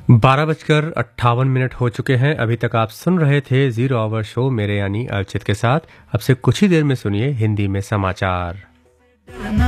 12:58 हो चुके हैं। अभी तक आप सुन रहे थे जीरो आवर शो मेरे यानी अर्चित के साथ। अब से कुछ ही देर में सुनिए हिंदी में समाचार।